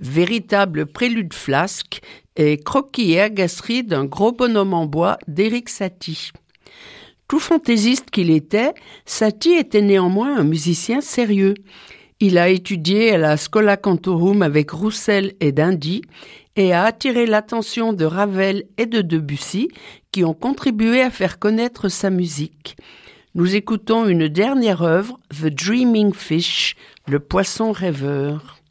véritable prélude flasque et croquis et agacerie d'un gros bonhomme en bois d'Erik Satie. Tout fantaisiste qu'il était, Satie était néanmoins un musicien sérieux. Il a étudié à la Schola Cantorum avec Roussel et d'Indy et a attiré l'attention de Ravel et de Debussy qui ont contribué à faire connaître sa musique. Nous écoutons une dernière œuvre, The Dreaming Fish, le poisson rêveur.